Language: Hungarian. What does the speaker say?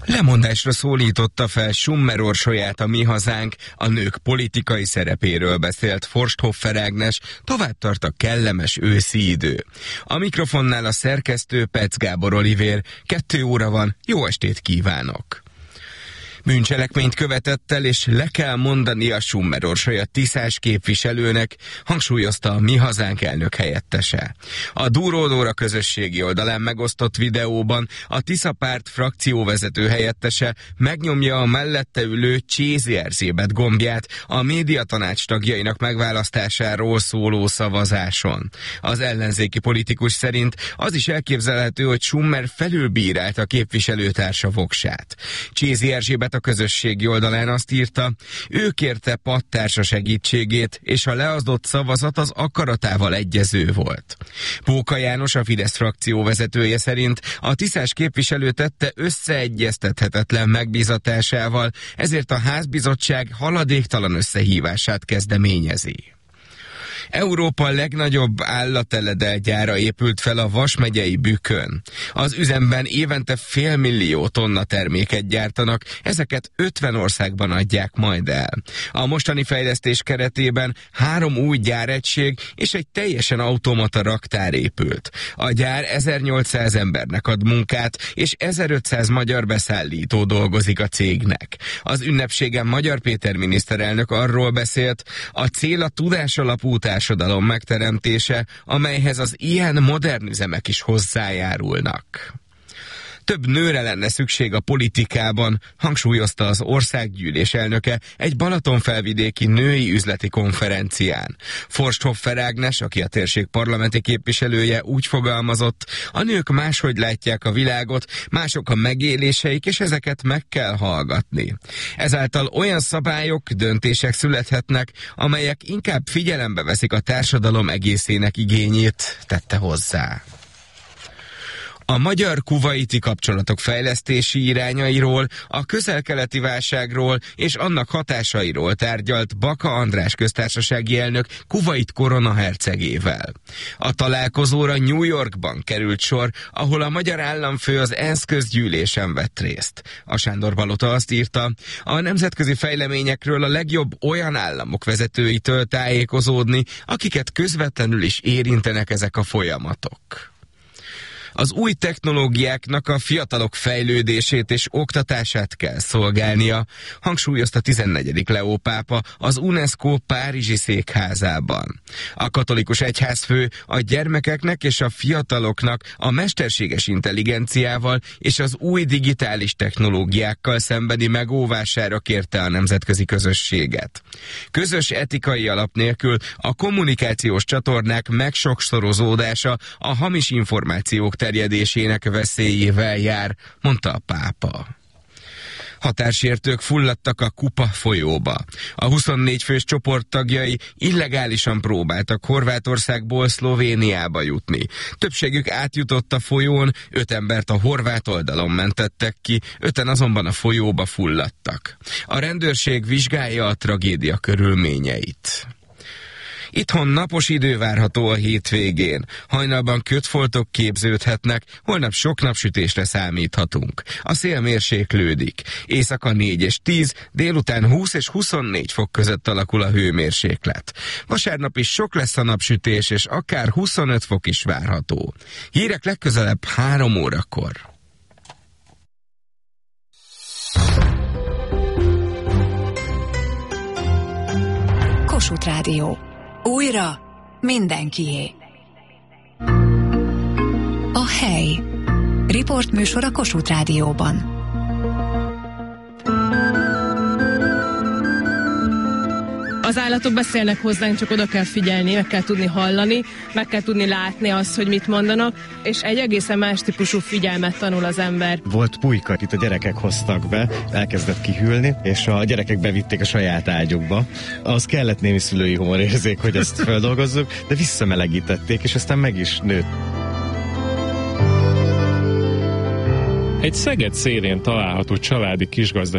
Lemondásra szólította fel Summer Orsolyát a Mi Hazánk, a nők politikai szerepéről beszélt Forsthoffer Ágnes, tovább tart a kellemes őszi idő. A mikrofonnál a szerkesztő Pec Gábor Olivér, 2 óra van, jó estét kívánok! Bűncselekményt követett el, és le kell mondani a Summer Orsolya tiszás képviselőnek, hangsúlyozta a Mi Hazánk elnök helyettese. A Duródóra közösségi oldalán megosztott videóban a Tisza párt frakcióvezető helyettese megnyomja a mellette ülő Csézi Erzsébet gombját a médiatanács tagjainak megválasztásáról szóló szavazáson. Az ellenzéki politikus szerint az is elképzelhető, hogy Summer felülbírált a képviselőtársa voksát. Csézi Erzsébet a közösségi oldalán azt írta, ő kérte pattársa segítségét, és a leadott szavazat az akaratával egyező volt. Póka János, a Fidesz frakció vezetője szerint a tiszás képviselő tette összeegyeztethetetlen megbízatásával, ezért a házbizottság haladéktalan összehívását kezdeményezi. Európa legnagyobb állateledel-gyára épült fel a Vas megyei Bükkön. Az üzemben évente 500 000 tonna terméket gyártanak, ezeket 50 országban adják majd el. A mostani fejlesztés keretében 3 új gyáregység és egy teljesen automata raktár épült. A gyár 1800 embernek ad munkát, és 1500 magyar beszállító dolgozik a cégnek. Az ünnepségen Magyar Péter miniszterelnök arról beszélt, a cél a tudásalapú társadalom megteremtése, amelyhez az ilyen modern üzemek is hozzájárulnak. Több nőre lenne szükség a politikában, hangsúlyozta az országgyűlés elnöke egy balatonfelvidéki női üzleti konferencián. Forsthoffer Ágnes, aki a térség parlamenti képviselője, úgy fogalmazott, a nők máshogy látják a világot, mások a megéléseik, és ezeket meg kell hallgatni. Ezáltal olyan szabályok, döntések születhetnek, amelyek inkább figyelembe veszik a társadalom egészének igényét, tette hozzá. A magyar-kuvaiti kapcsolatok fejlesztési irányairól, a közel-keleti válságról és annak hatásairól tárgyalt Baka András köztársasági elnök Kuvait koronahercegével. A találkozóra New Yorkban került sor, ahol a magyar államfő az ENSZ közgyűlésen vett részt. A Sándor Palota azt írta, a nemzetközi fejleményekről a legjobb olyan államok vezetőitől tájékozódni, akiket közvetlenül is érintenek ezek a folyamatok. Az új technológiáknak a fiatalok fejlődését és oktatását kell szolgálnia, hangsúlyozta 14. Leó pápa az UNESCO párizsi székházában. A katolikus egyházfő a gyermekeknek és a fiataloknak a mesterséges intelligenciával és az új digitális technológiákkal szembeni megóvására kérte a nemzetközi közösséget. Közös etikai alap nélkül a kommunikációs csatornák megsokszorozódása a hamis információk terjedésének veszélyével jár, mondta a pápa. Határsértők fulladtak a Kupa folyóba. A 24 fős csoport tagjai illegálisan próbáltak Horvátországból Szlovéniába jutni. Többségük átjutott a folyón, 5 embert a horvát oldalon mentettek ki, 5-en azonban a folyóba fulladtak. A rendőrség vizsgálja a tragédia körülményeit. Itthon napos idő várható a hétvégén. Hajnalban kötfoltok képződhetnek, holnap sok napsütésre számíthatunk. A szél mérséklődik. Éjszaka 4 és 10, délután 20 és 24 fok között alakul a hőmérséklet. Vasárnap is sok lesz a napsütés, és akár 25 fok is várható. Hírek legközelebb 3 órakor. Kossuth Rádió. Újra mindenkié. A hely. Riportműsor a Kossuth Rádióban. Az állatok beszélnek hozzánk, csak oda kell figyelni, meg kell tudni hallani, meg kell tudni látni azt, hogy mit mondanak, és egy egészen más típusú figyelmet tanul az ember. Volt pulyka, itt a gyerekek hoztak be, elkezdett kihűlni, és a gyerekek bevitték a saját ágyukba. Az kellett némi szülői humorérzék, hogy ezt feldolgozzuk, de visszamelegítették, és aztán meg is nőtt. Egy Szeged szélén található családi kisgazdaság